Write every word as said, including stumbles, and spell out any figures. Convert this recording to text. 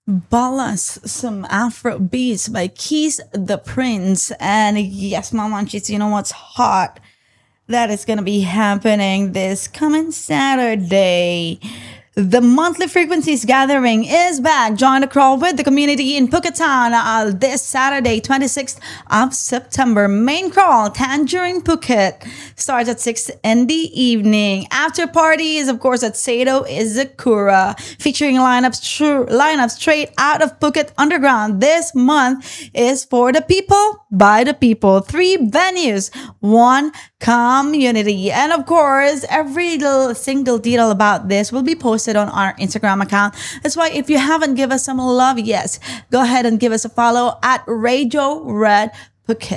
Balance, some Afro beats by Keys the Prince. And yes, my munchies, you know what's hot? That is going to be happening this coming Saturday. The monthly frequencies gathering is back. Join the crawl with the community in Phuket Town uh, this Saturday, twenty-sixth of September. Main crawl, Tangerine Phuket, starts at six in the evening. After party is, of course, at Sado Izakura, featuring lineups, true, lineups straight out of Phuket Underground. This month is for the people, by the people. Three venues, one community. And of course, every little single detail about this will be posted on our Instagram account. That's why if you haven't given us some love, yes, go ahead and give us a follow at Radio Red Phuket.